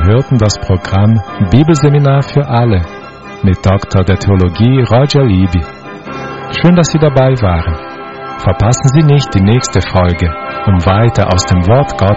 hörten das Programm Bibelseminar für alle mit Dr. der Theologie Roger Libby. Schön, dass Sie dabei waren. Verpassen Sie nicht die nächste Folge, um weiter aus dem Wort Gottes